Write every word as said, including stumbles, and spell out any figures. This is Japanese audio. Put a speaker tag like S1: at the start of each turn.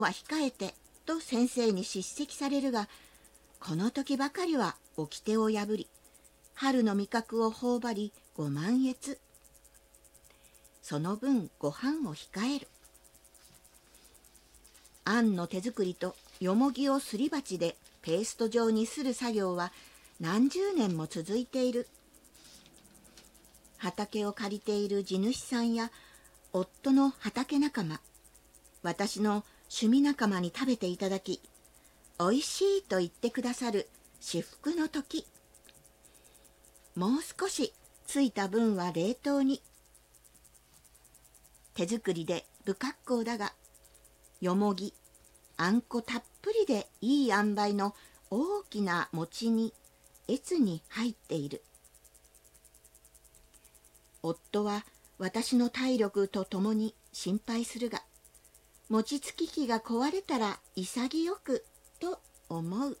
S1: は控えてと先生に叱責されるが、この時ばかりは掟を破り、春の味覚を頬張りご満悦。その分ご飯を控える。あんの手作りとよもぎをすり鉢でペースト状にする作業は何十年も続いている。畑を借りている地主さんや夫の畑仲間、私の趣味仲間に食べていただき、おいしいと言ってくださる至福の時。もう少しついた分は冷凍に。手作りで不格好だが、よもぎ、あんこたっぷりでいい塩梅の大きな餅に悦に入っている。夫は私の体力とともに心配するが、餅つき機が壊れたら潔くと思う。